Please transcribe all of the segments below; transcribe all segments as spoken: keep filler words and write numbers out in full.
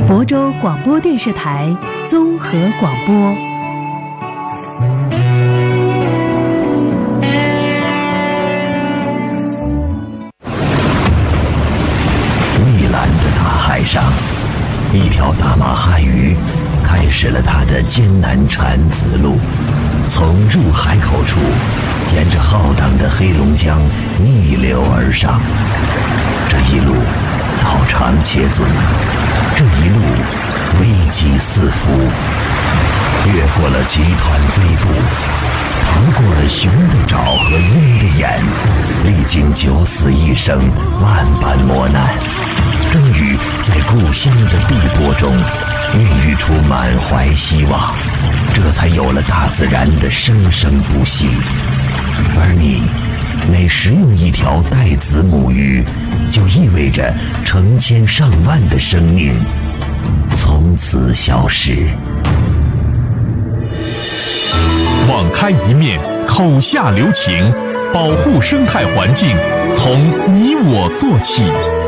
亳州广播电视台综合广播。 蔚蓝的大海上，一条大马汉鱼开始了它的艰难产子路，从入海口处沿着浩荡的黑龙江逆流而上。这一路道长且阻，这一路危机四伏，越过了集团飞部，逃过了熊的爪和鹰的眼，历经九死一生万般磨难，终于在故乡的碧波中孕育出满怀希望，这才有了大自然的生生不息。而你每食用一条带子母鱼，就意味着成千上万的生命从此消失。 网开一面，口下留情，保护生态环境，从你我做起。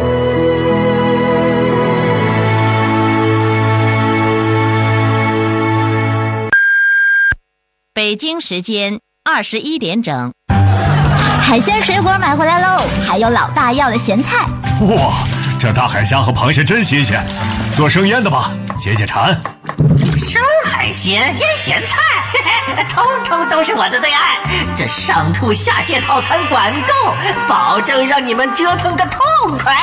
北京时间二十一点整。 海鲜水果买回来喽，还有老大要的咸菜。 哇，这大海虾和螃蟹真新鲜，做生腌的吧，解解馋。 生海鲜腌咸菜，嘿嘿，通通都是我的最爱。这上吐下泻套餐管够，保证让你们折腾个痛快。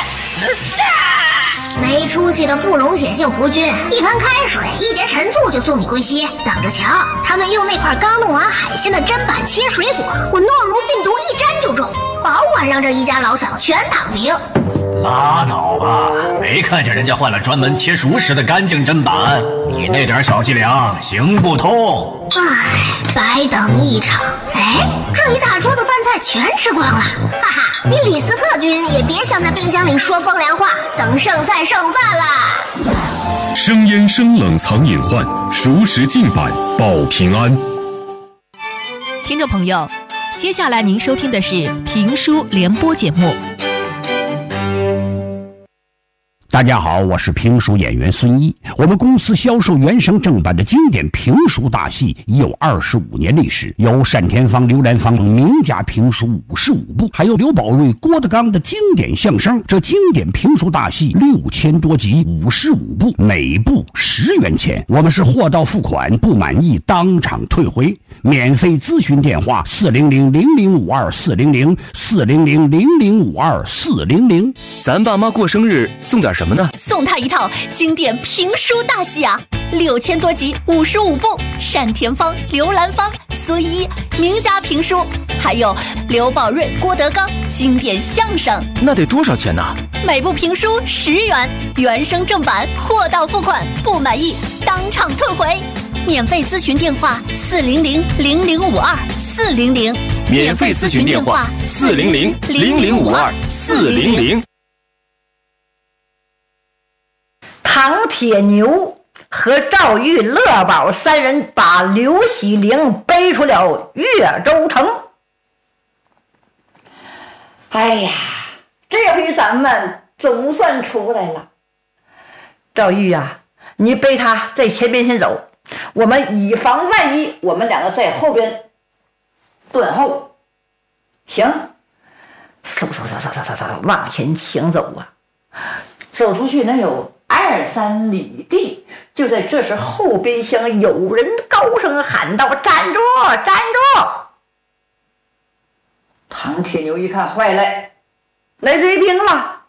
没出息的富溶碱性弧菌，一盆开水，一碟陈醋就送你归西。等着瞧，他们用那块刚弄完海鲜的砧板切水果，我诺如病毒一沾就中，保管让这一家老小全躺平。 拉倒吧，没看见人家换了专门切熟食的干净砧板，你那点小伎俩行不通。 唉，白等一场。哎，这一大桌子饭菜全吃光了，哈哈！伊里斯特菌也别想在冰箱里说风凉话，等剩菜剩饭啦。 生腌生冷藏隐患，熟食净版保平安。 听众朋友，接下来您收听的是评书联播节目。 大家好，我是评书演员孙一。我们公司销售原声正版的经典评书大戏已有二十五年历史，有单田芳、刘兰芳名家评书五十五部，还有刘宝瑞、郭德纲的经典相声。这经典评书大戏六千多集，五十五部，每部十元钱。我们是货到付款，不满意当场退回。免费咨询电话：四零零零零五二四零零四零零零零五二四零零。 咱爸妈过生日送点什么呢？ 送他一套经典评书大戏啊，六千多集，五十五部，单田芳、刘兰芳、孙一名家评书，还有刘宝瑞、郭德纲经典相声。 那得多少钱呢？ 每部评书十元，原声正版，货到付款，不满意当场退回。免费咨询电话：四零零零零五二四零零。 免费咨询电话：四零零零零五二四零零。 唐铁牛和赵玉、乐宝三人把刘喜灵背出了越州城。哎呀，这回咱们总算出来了。赵玉啊，你背他在前边先走，我们以防万一，我们两个在后边断后。行，嗖嗖嗖嗖嗖嗖往前行走啊，走出去能有二三里地，就在这时，后边厢有人高声喊道：“站住！站住！”唐铁牛一看，坏了，来追兵了。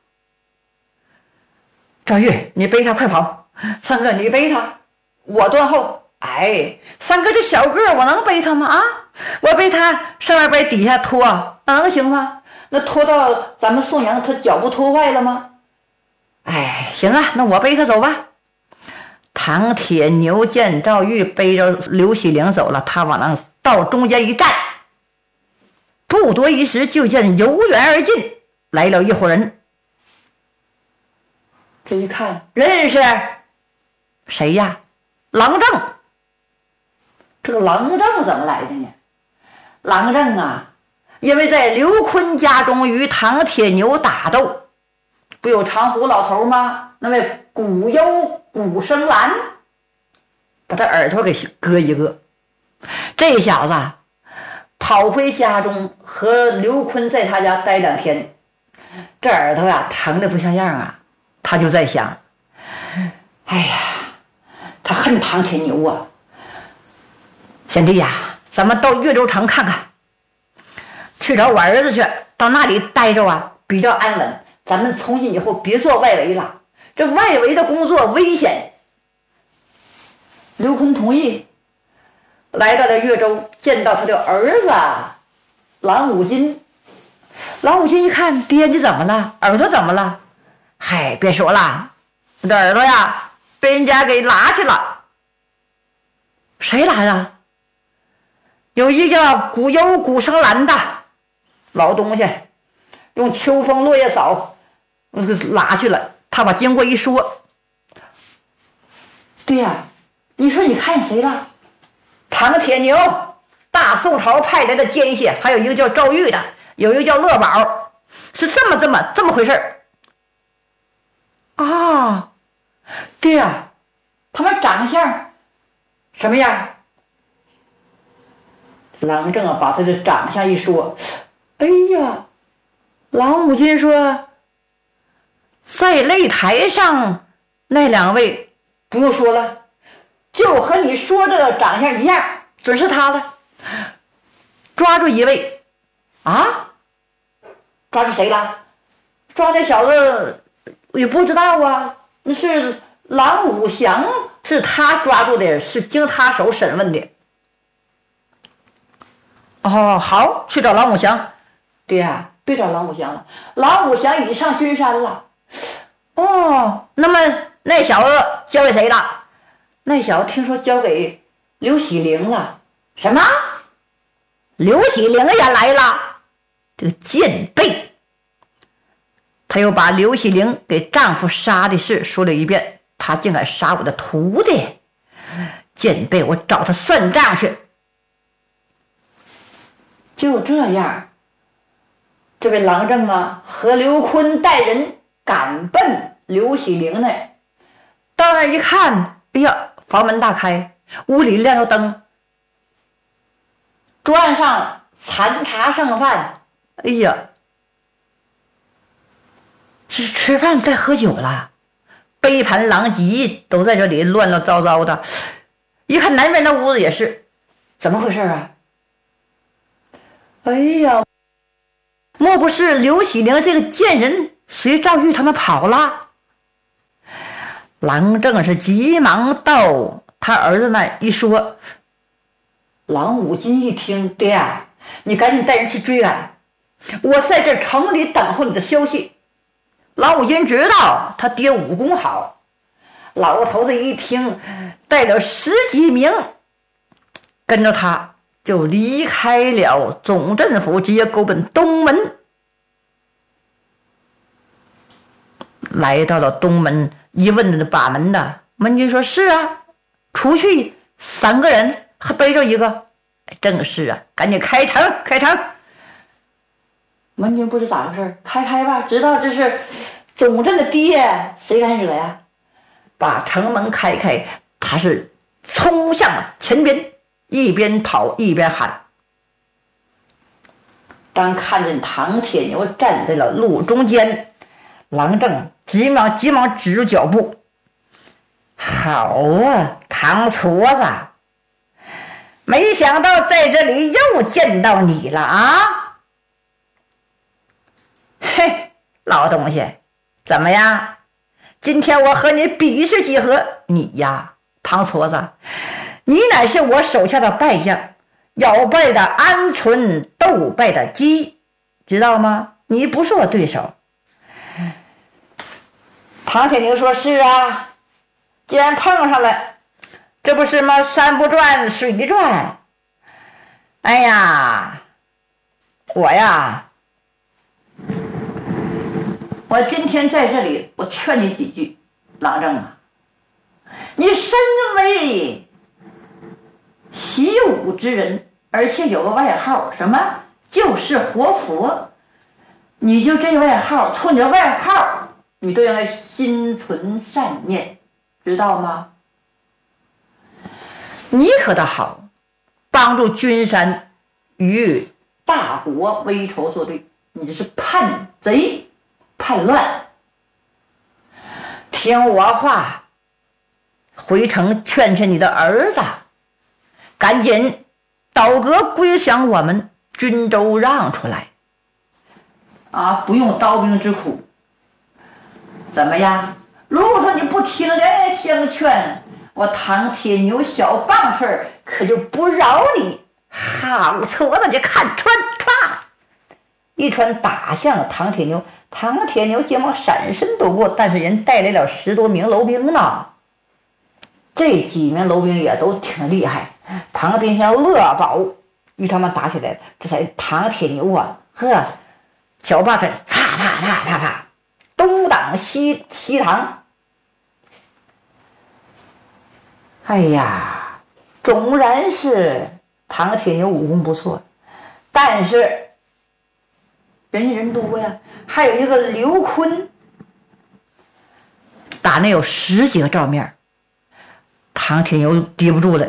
赵玉，你背他，快跑！三哥，你背他，我断后。哎，三哥这小个我能背他吗？啊，我背他上面边底下拖，那能行吗？那拖到咱们宋阳，他脚不拖坏了吗？哎，行啊，那我背他走吧。唐铁牛见赵玉背着刘喜灵走了，他往那道中间一站，不多一时，就见由远而近来了一伙人。这一看，认识谁呀？郎正。这个郎正怎么来的呢？郎正啊，因为在刘坤家中与唐铁牛打斗，不有长胡老头吗？ 那位古幽古生兰，把他耳朵给割一个。这小子跑回家中和刘坤在他家待两天，这耳朵呀疼得不像样啊。他就在想，哎呀，他恨唐铁牛啊。贤弟呀，咱们到岳州城看看，去找我儿子去，到那里待着啊比较安稳。咱们从今以后别做外围了，这外围的工作危险。刘坤同意，来到了岳州，见到他的儿子郎武金。郎武金一看，爹你怎么了？耳朵怎么了？嗨，别说了，我这耳朵呀被人家给拿去了。谁拿的？有一个叫古幽古生兰的老东西，用秋风落叶扫拿去了。他把经过一说，对呀，你说你看谁了？唐铁牛，大宋朝派来的奸细，还有一个叫赵玉的，有一个叫乐宝，是这么这么这么回事啊？对呀，他们长相什么样？郎正啊，把他的长相一说，哎呀，郎武金说，在擂台上那两位不用说了，就和你说这个长相一样，准是他了。抓住一位啊，抓住谁了？抓那小子也不知道啊，那是郎武祥，是他抓住的，是经他手审问的。哦，好，去找郎武祥。对呀、啊，别找郎武祥了，郎武祥已经上君山了。哦，那么那小子交给谁了？那小子听说交给刘喜灵了。什么？刘喜灵也来了？这个贱婢！他又把刘喜灵给丈夫杀的事说了一遍。他竟敢杀我的徒弟，贱婢！我找他算账去。就这样，这位郎正啊和刘坤带人赶奔刘喜灵呢。到那一看，哎呀，房门大开，屋里亮着灯，桌案上残茶剩饭，哎呀，是吃饭在喝酒了，杯盘狼藉都在这里乱乱糟糟的。一看南边的屋子也是，怎么回事啊？哎呀，莫不是刘喜灵这个贱人随赵玉他们跑了？郎正是急忙到他儿子那一说。郎武金一听，爹啊，你赶紧带人去追赶，我在这城里等候你的消息。郎武金知道他爹武功好，老头子一听，带了十几名跟着他就离开了总镇府，直接勾奔东门。来到了东门，一问把门的门军说：“是啊，出去三个人，还背着一个。”正是啊，赶紧开城，开城！门军不知咋回事，开开吧，知道这是总镇的爹，谁敢惹呀？把城门开开，他是冲向前边，一边跑一边喊。当看见唐铁牛站在了路中间，郎正急忙急忙止住脚步。好啊，唐矬子，没想到在这里又见到你了啊！嘿，老东西，怎么样？今天我和你比试几合？你呀，唐矬子，你乃是我手下的败将，咬败的鹌鹑，斗败的鸡，知道吗？你不是我对手。唐铁牛说：“是啊，既然碰上了，这不是吗？山不转水转。哎呀，我呀，我今天在这里，我劝你几句，郎正啊，你身为习武之人，而且有个外号，什么就是活佛，你就这外号，冲你的外号， 你都应该心存善念，知道吗？你可倒好，帮助君山与大国为仇作对，你这是叛贼叛乱。听我话，回城劝劝你的儿子，赶紧倒戈归降我们，军州让出来啊！不用刀兵之苦。怎么样？如果说你不听人相劝，我唐铁牛小棒槌可就不饶你！好矬子，就看穿，唰，一拳打向了唐铁牛。唐铁牛急忙闪身躲过，但是人带来了十多名楼兵呢。这几名楼兵也都挺厉害。唐兵像乐宝与他们打起来，这才唐铁牛啊，呵，小棒槌啪啪啪啪啪，东挡西西挡。哎呀，纵然是唐铁牛武功不错，但是人人多呀，还有一个刘坤，打那有十几个照面，唐铁牛抵不住了。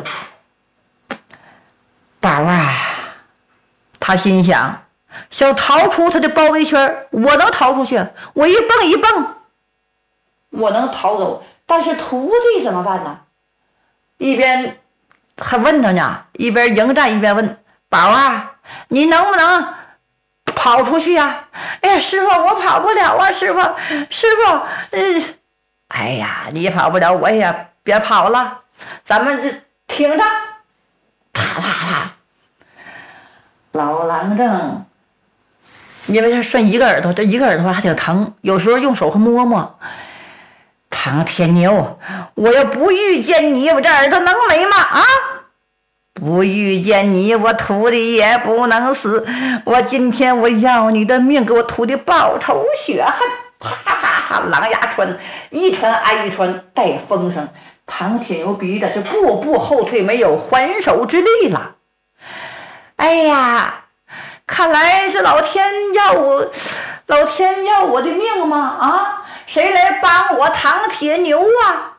宝啊，他心想，想逃出他的包围圈，我能逃出去，我一蹦一蹦，我能逃走，但是徒弟怎么办呢？一边还问他呢，一边迎战一边问：宝啊，你能不能跑出去呀？哎呀，师傅，我跑不了啊！师傅，师傅，嗯，哎呀，你跑不了，我也别跑了，咱们这挺着，啪啪啪。老郎正，因为他顺一个耳朵，这一个耳朵还挺疼，有时候用手会摸摸。唐铁牛，我要不遇见你，我这耳朵能没吗？啊！不遇见你，我徒弟也不能死。我今天我要你的命，给我徒弟报仇雪恨！啪啪啪，狼牙穿，一传挨一传，带风声。唐铁牛逼的是步步后退，没有还手之力了。哎呀，看来是老天要我，老天要我的命吗？啊！谁来帮我唐铁牛啊？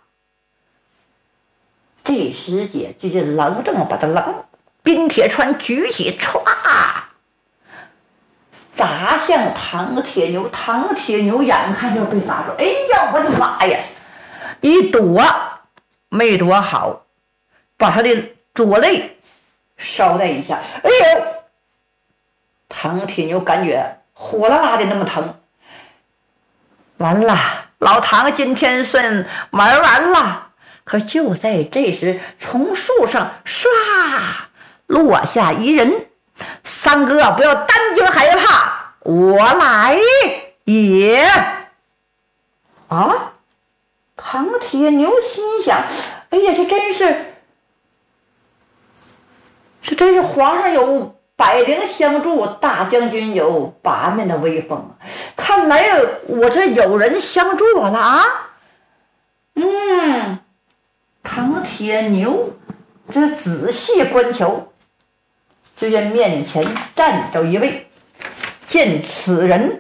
这时节，这是郎正把他狼冰铁川举起，歘，砸向唐铁牛。唐铁牛眼看就被砸着，哎呀，我的妈呀！一躲没躲好，把他的左肋捎带一下，哎呦！唐铁牛感觉火辣辣的那么疼。完了，老唐今天算玩完了。可就在这时，从树上唰落下一人。三哥，不要担惊害怕，我来也。啊！唐铁牛心想：哎呀，这真是，这真是皇上有百灵相助，大将军有八面的威风，看来我这有人相助我了啊！嗯，唐铁牛这仔细观瞧，只见面前站着一位，见此人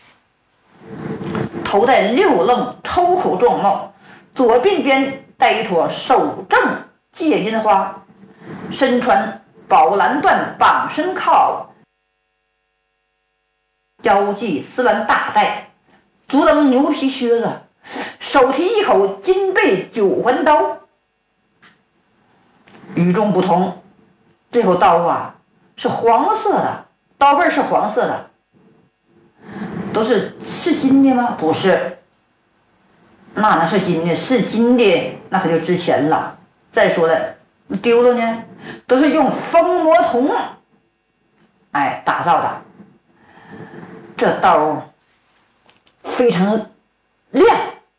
头戴六愣抽口状帽，左鬓边戴一朵手正戒银花，身穿宝蓝缎绑身靠，腰系丝蓝大带，足蹬牛皮靴子，手提一口金背九环刀。与众不同，这口刀啊是黄色的，刀背是黄色的。都是是金的吗？不是，那那是金的，是金的那可就值钱了。再说了，丢了呢，都是用蜂魔铜哎打造的。这刀非常亮，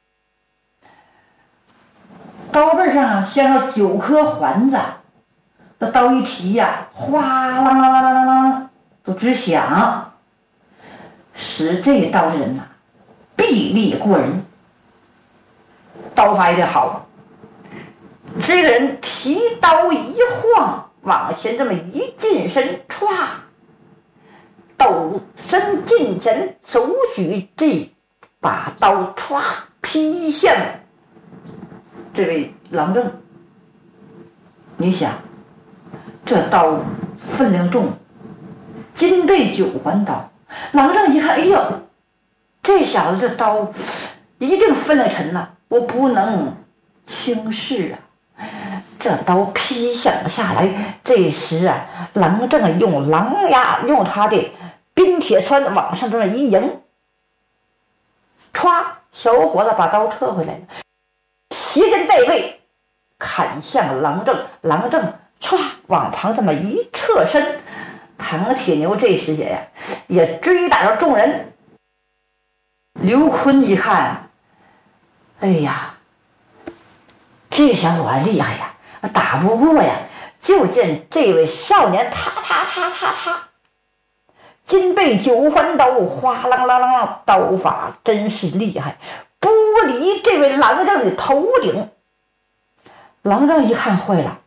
刀背上镶了九颗环子，那刀一提呀、啊，哗啦啦啦啦啦啦都直响。使这刀的人呐、啊，臂力过人，刀法也得好。这个人提刀一晃，往前这么一近身，歘，斗身近前，手举这把刀歘劈向这位郎正。你想，这刀分量重，金背九环刀。郎正一看，哎呦，这小子这刀一定分量沉呐，我不能轻视啊！这刀劈响下来，这时啊，郎正用狼牙，用他的冰铁穿往上这么一迎，歘，小伙子把刀撤回来了，斜肩带背砍向郎正，郎正歘往旁这么一侧身，唐铁牛这时也呀也追打着众人。刘坤一看，哎呀，这小伙子厉害呀，打不过呀！就见这位少年，啪啪啪啪啪，金背九环刀，哗啷啷啷，刀法真是厉害，剥离这位郎正的头顶。郎正一看坏了，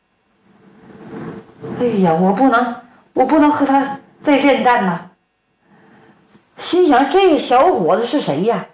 哎呀，我不能，我不能和他再恋战呐！心想这小伙子是谁呀？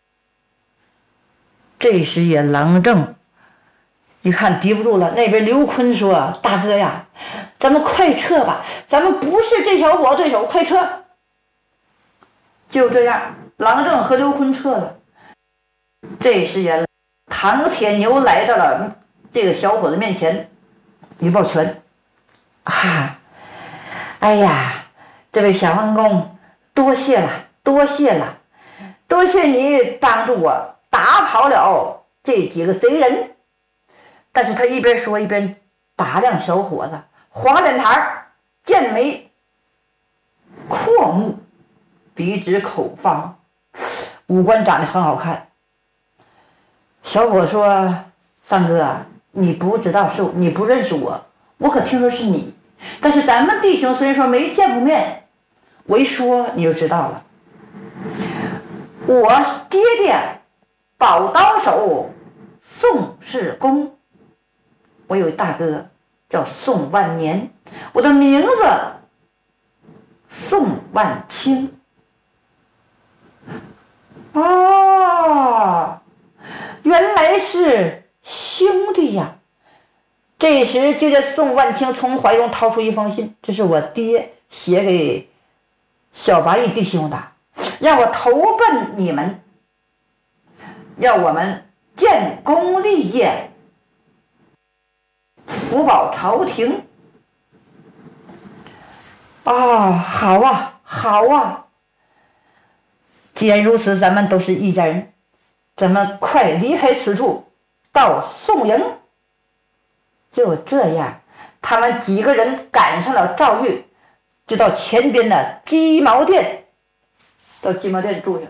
这时也郎正一看敌不住了，那边刘坤说：“大哥呀，咱们快撤吧，咱们不是这小伙对手，快撤！”就这样，郎正和刘坤撤了。这时也唐铁牛来到了这个小伙子面前，一抱拳：“啊，哎呀，这位小恩公，多谢了，多谢了，多谢你帮助我打跑了这几个贼人。”但是他一边说一边打量小伙子，黄脸膛，剑眉阔目，鼻直口方，五官长得很好看。小伙说：“三哥，你不知道是你不认识我，我可听说是你，但是咱们弟兄虽然说没见过面，我一说你就知道了。我爹爹宝刀手宋世公。我有一大哥叫宋万年，我的名字宋万清。”哦，原来是兄弟呀！这时就见宋万清从怀中掏出一封信，这是我爹写给小八义弟兄的，让我投奔你们，要我们建功立业，福保朝廷。啊，好啊，好啊！既然如此，咱们都是一家人，咱们快离开此处，到宋营。就这样，他们几个人赶上了赵玉，就到前边的鸡毛店，到鸡毛店住下了。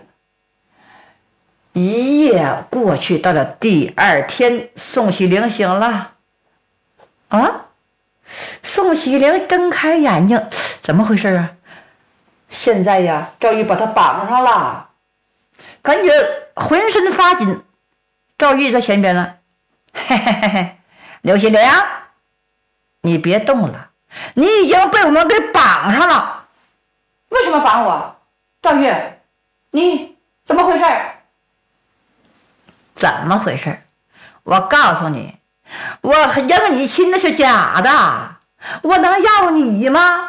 一夜过去，到了第二天，宋喜龄醒了。啊！宋喜龄睁开眼睛，怎么回事啊？现在呀，赵玉把他绑上了，感觉浑身发紧。赵玉在前边呢，嘿嘿嘿嘿，刘喜龄，你别动了，你已经被我们给绑上了。为什么绑我？赵玉，你怎么回事？怎么回事？我告诉你，我迎你亲的是假的，我能要你吗？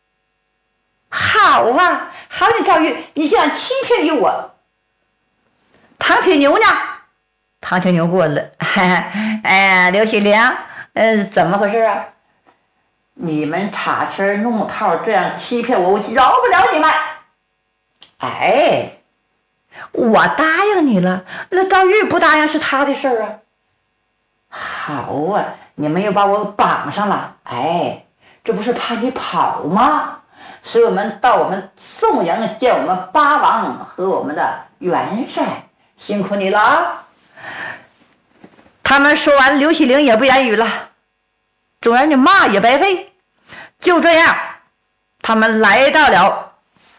好啊，好你赵玉，你这样欺骗于我。唐铁牛呢？唐铁牛过来了，哎呀，刘喜龄，呃，怎么回事啊？你们插旗弄套这样欺骗我，我饶不了你们。哎，我答应你了，那赵玉不答应是他的事儿啊。好啊，你们又把我绑上了，哎，这不是怕你跑吗？所以我们到我们宋营见我们八王和我们的元帅，辛苦你了啊！他们说完，刘喜龄也不言语了，总让你骂也白费。就这样，他们来到了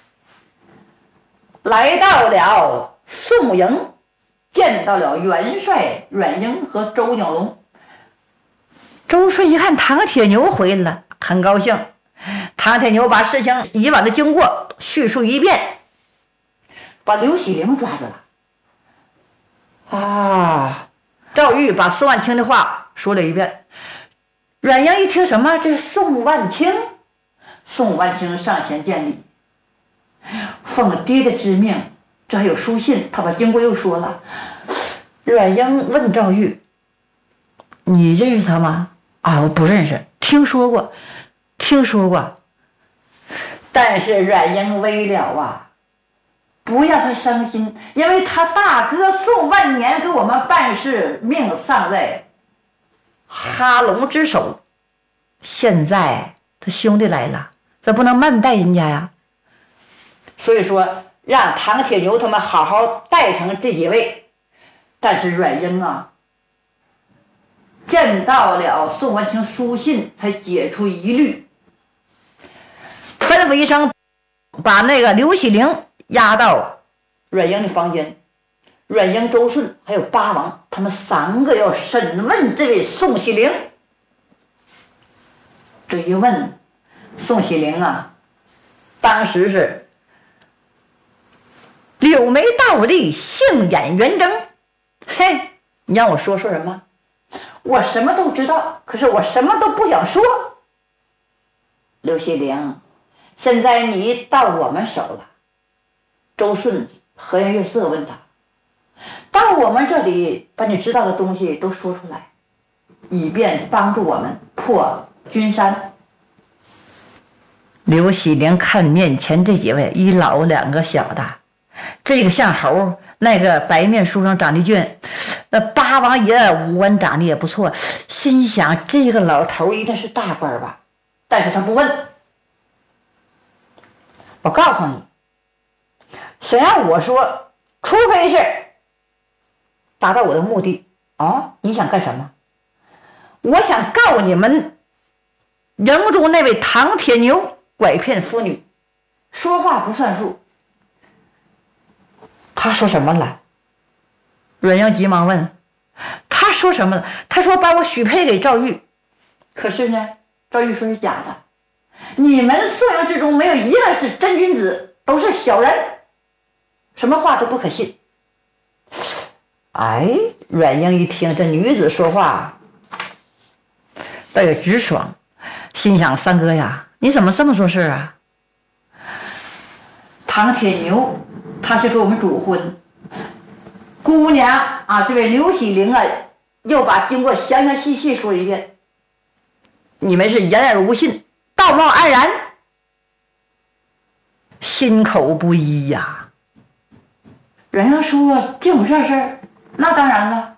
来到了宋营，见到了元帅阮英和周景龙。周顺一看唐铁牛回来了，很高兴。唐铁牛把事情以往的经过叙述一遍， 把刘喜龄抓住了。啊！赵玉把宋万清的话说了一遍。阮英一听什么？这是宋万清。宋万清上前见礼，奉爹的之命，这还有书信。他把经过又说了。阮英问赵玉：“你认识他吗？”啊，我不认识，听说过，听说过。但是阮英为了啊，不让他伤心，因为他大哥宋万年给我们办事，命丧在哈龙之手。现在他兄弟来了，这不能慢待人家呀。所以说，让唐铁牛他们好好带上这几位。但是阮英啊，见到了宋万清书信，才解除疑虑，吩咐一声，把那个刘喜龄押到阮英的房间。阮英、周顺还有八王，他们三个要审问这位宋喜龄。这一问，宋喜龄啊，当时是柳眉倒立，杏眼圆睁。嘿，你让我说说什么？我什么都知道，可是我什么都不想说。刘喜龄，现在你到我们手了。周顺和颜悦色问他：“到我们这里，把你知道的东西都说出来，以便帮助我们破君山。”刘喜龄看面前这几位，一老两个小的，这个像猴，那个白面书生长得俊，那八王爷五官长得也不错，心想这个老头一定是大官吧，但是他不问。我告诉你，想让我说，除非是达到我的目的啊！你想干什么？我想告你们营中那位唐铁牛拐骗妇女，说话不算数。他说什么了？阮英急忙问：“他说什么了？”他说把我许配给赵玉，可是呢，赵玉说是假的。你们四人之中没有一个是真君子，都是小人，什么话都不可信。哎，阮英一听这女子说话倒也直爽，心想：三哥呀，你怎么这么做事啊？唐铁牛他是给我们主婚，姑娘啊，这位刘喜龄啊，又把经过详详细细说一遍。你们是言而无信，道貌岸然，心口不一呀。阮英说：“这种这事儿，那当然了，